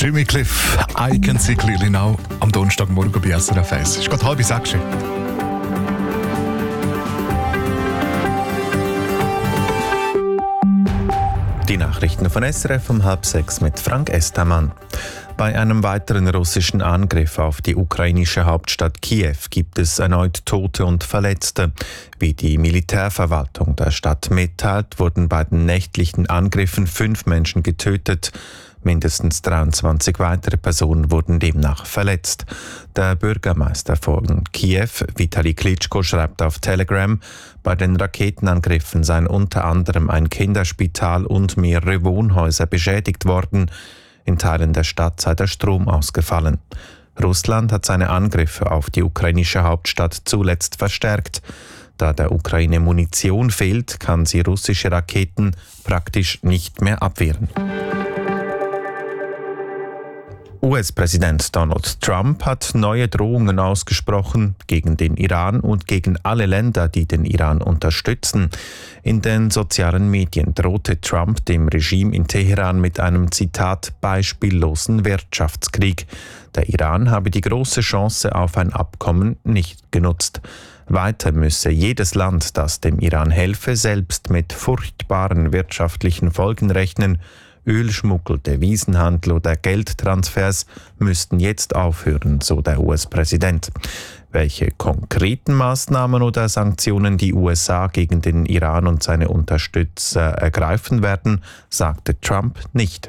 Jimmy Cliff, I Can See Clearly Now, am Donnerstagmorgen bei SRF 1. Es ist gerade 5:30. Die Nachrichten von SRF um 5:30 mit Frank Estamann. Bei einem weiteren russischen Angriff auf die ukrainische Hauptstadt Kiew gibt es erneut Tote und Verletzte. Wie die Militärverwaltung der Stadt mitteilt, wurden bei den nächtlichen Angriffen 5 Menschen getötet. Mindestens 23 weitere Personen wurden demnach verletzt. Der Bürgermeister von Kiew, Vitali Klitschko, schreibt auf Telegram, bei den Raketenangriffen seien unter anderem ein Kinderspital und mehrere Wohnhäuser beschädigt worden. In Teilen der Stadt sei der Strom ausgefallen. Russland hat seine Angriffe auf die ukrainische Hauptstadt zuletzt verstärkt. Da der Ukraine Munition fehlt, kann sie russische Raketen praktisch nicht mehr abwehren. US-Präsident Donald Trump hat neue Drohungen ausgesprochen gegen den Iran und gegen alle Länder, die den Iran unterstützen. In den sozialen Medien drohte Trump dem Regime in Teheran mit einem, Zitat, beispiellosen Wirtschaftskrieg. Der Iran habe die große Chance auf ein Abkommen nicht genutzt. Weiter müsse jedes Land, das dem Iran helfe, selbst mit furchtbaren wirtschaftlichen Folgen rechnen. Ölschmuggel, Devisenhandel oder Geldtransfers müssten jetzt aufhören, so der US-Präsident. Welche konkreten Maßnahmen oder Sanktionen die USA gegen den Iran und seine Unterstützer ergreifen werden, sagte Trump nicht.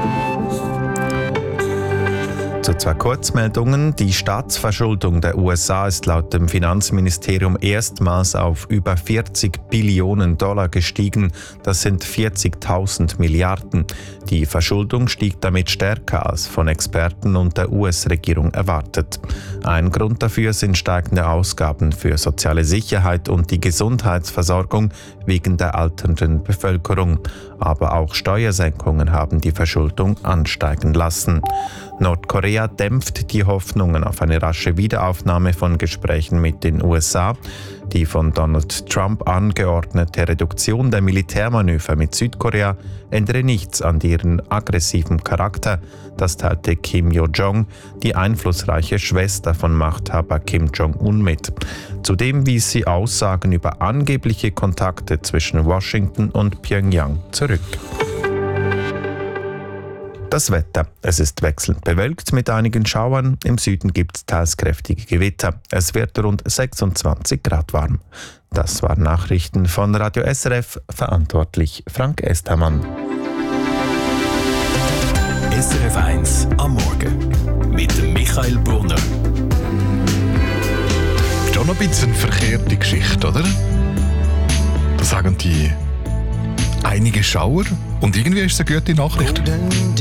Zu 2 Kurzmeldungen. Die Staatsverschuldung der USA ist laut dem Finanzministerium erstmals auf über 40 Billionen Dollar gestiegen. Das sind 40.000 Milliarden. Die Verschuldung stieg damit stärker als von Experten und der US-Regierung erwartet. Ein Grund dafür sind steigende Ausgaben für soziale Sicherheit und die Gesundheitsversorgung wegen der alternden Bevölkerung. Aber auch Steuersenkungen haben die Verschuldung ansteigen lassen. Nordkorea dämpft die Hoffnungen auf eine rasche Wiederaufnahme von Gesprächen mit den USA. Die von Donald Trump angeordnete Reduktion der Militärmanöver mit Südkorea ändere nichts an deren aggressiven Charakter. Das teilte Kim Yo-jong, die einflussreiche Schwester von Machthaber Kim Jong-un, mit. Zudem wies sie Aussagen über angebliche Kontakte zwischen Washington und Pyongyang zurück. Das Wetter. Es ist wechselnd bewölkt mit einigen Schauern. Im Süden gibt es teils kräftige Gewitter. Es wird rund 26 Grad warm. Das waren Nachrichten von Radio SRF. Verantwortlich Frank Estamann. SRF 1 am Morgen mit Michael Brunner. Schon ein bisschen eine verkehrte Geschichte, oder? Da sagen die einige Schauer und irgendwie ist es eine gute Nachricht.